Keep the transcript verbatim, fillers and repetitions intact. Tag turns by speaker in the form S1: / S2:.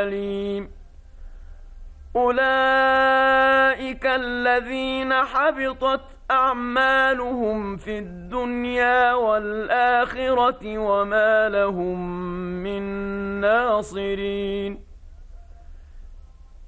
S1: عليم. أولئك الذين حبطت أعمالهم في الدنيا والآخرة وما لهم من ناصرين.